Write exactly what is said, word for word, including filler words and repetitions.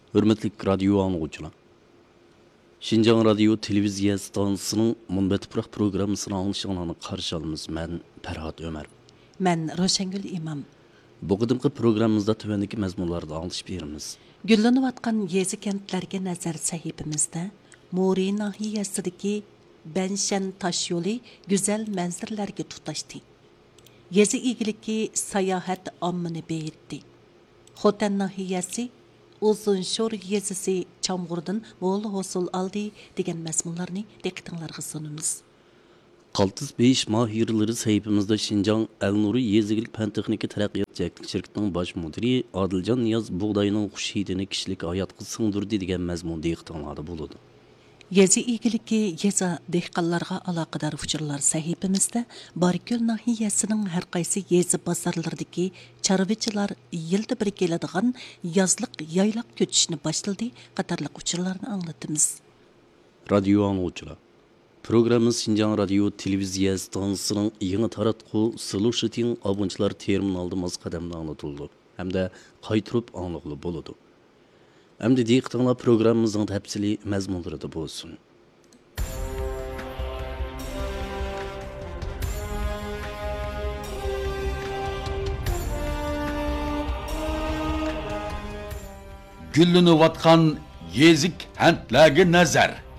Hürmetlik radyo anlıqçılar. Şinjan Radyo Televiziya stansiyasının Munbetiprak programmasını anlaşılığını qarşı alımız. Mən Pərhat Ömər. Mən Roşengül İmam. Bu qıdımqı programımızda tövəndiki məzmunlarda anlış berimiz. Güllanıb atqan yezi kentlərə nəzər səhifimizdə Muri nahiyəsidəki Bənşən taş yolu güzel mənzərələrə tutaşdı. Yezi ilgiliki sayahat ammını beyitdi. Xotan nahiyəsi Uzun Şor yezisi Çamğurdan bol hosul aldı degan məzmunlarını diqqətinizə sunumuz. Qaltız beş mahirləri səhifimizdə Şinjan Əl-Nuri Yezigilik Pen Texniki Tərəqqiyat Cəhətlik şirkətinin baş müdiri Adilcan Niyaz buğdayının xuşhidini kişilik hayatqa sığdırdı degan məzmun diqqətinizdə buludu. Yezi ilgiliki yeza dehqonlarga aloqador uchurlar sahifamizda Barikul nahiyasining har qaysi yezi bozorlaridagi chorvachilar yilda bir keladigan yozliq yaylaq ko'chishni boshladi qatorliq uchurlarni anglatamiz. Radyo anlıqçılar. Programımız Şinjan Radyo Televiziya stansiyasının yeni taratqu Solution abunçılar terminalda maz qadamda anlatıldı. Hem de qaytırıp anlıqlı boludu. Hem de diqqətinizə programımızın təfsili məzmunları da bolsun. Gülünüvatqan yezik hentləgi nəzər.